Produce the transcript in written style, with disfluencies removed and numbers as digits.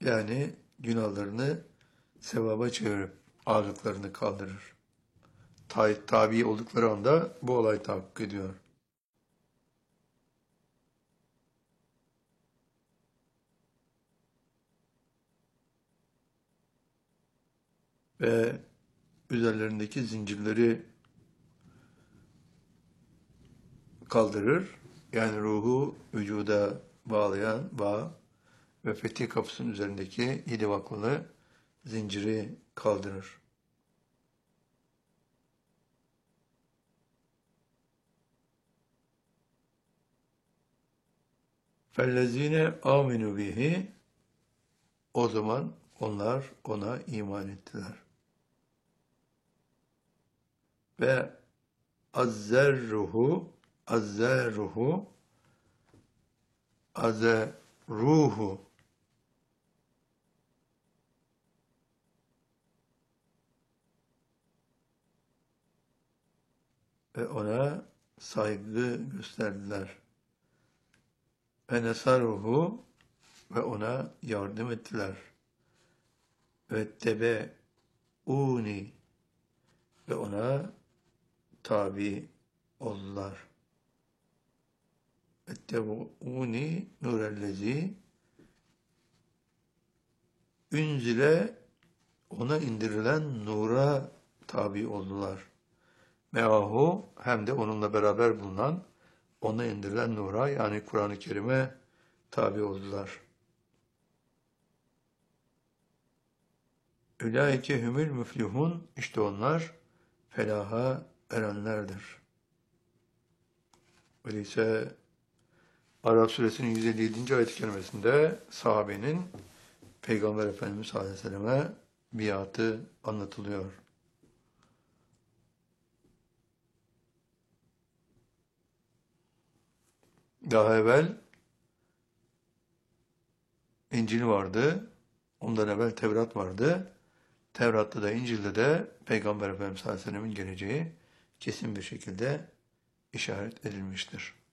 Yani günahlarını sevaba çevirip ağırlıklarını kaldırır. Tabi oldukları anda bu olay tahakkuk ediyor. Ve üzerlerindeki zincirleri kaldırır. Yani ruhu vücuda bağlayan bağ ve fetih kapısının üzerindeki 7 vaklalı zinciri kaldırır. فَالَّذ۪ينَ آمِنُوا bihi, o zaman onlar ona iman ettiler. Ve azzerruhu, azerruhu, ve ona saygı gösterdiler. Ve nesaruhu, ve ona yardım ettiler. Ve tebe'uni, ve ona tabi oldular. Ve tebe'uni nurellezi ünzile, ona indirilen nura tabi oldular. Meahu, hem de onunla beraber bulunan, ona indirilen nura, yani Kur'an-ı Kerim'e tabi oldular. Ülaike humul müflihun, işte onlar felaha erenlerdir. Öyleyse Araf suresinin 157. ayet-i kerimesinde sahabenin Peygamber Efendimiz sallallahu aleyhi ve selleme biatı anlatılıyor. Daha evvel İncil vardı, ondan evvel Tevrat vardı. Tevrat'ta da İncil'de de Peygamber Efendimiz sallallahu aleyhi ve sellemin geleceği kesin bir şekilde işaret edilmiştir.